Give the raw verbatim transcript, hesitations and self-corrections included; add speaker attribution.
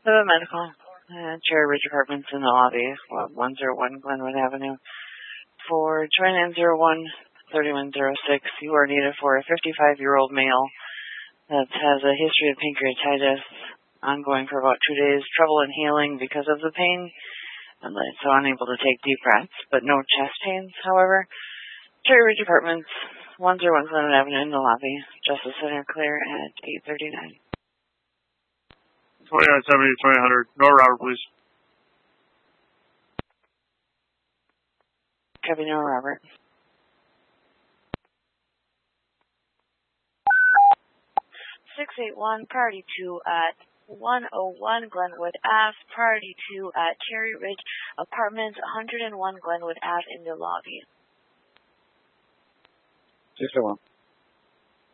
Speaker 1: The medical. Uh, Cherry Ridge Apartments in the lobby, one oh one Glenwood Avenue. For joint in zero one thirty-one oh six, you are needed for a fifty-five-year-old male that has a history of pancreatitis, ongoing for about two days, trouble inhaling because of the pain, and so unable to take deep breaths, but no chest pains, however. Cherry Ridge Apartments, one oh one Glenwood Avenue in the lobby. Justice Center clear at eight thirty-nine.
Speaker 2: twenty-nine seventy, twenty hundred. North Robert, please.
Speaker 1: Copy, North Robert. six eight one, priority two at one oh one Glenwood Ave, priority two at Cherry Ridge Apartments, one oh one Glenwood Ave in the lobby.
Speaker 3: six oh one.